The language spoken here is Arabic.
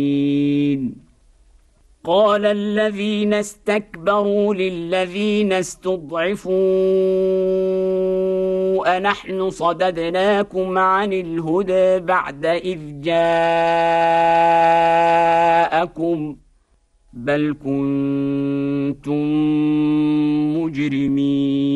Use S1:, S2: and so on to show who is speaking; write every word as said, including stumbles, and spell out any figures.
S1: قال الذين استكبروا للذين استضعفوا أنحن صددناكم عن الهدى بعد إذ جاءكم بل كنتم مجرمين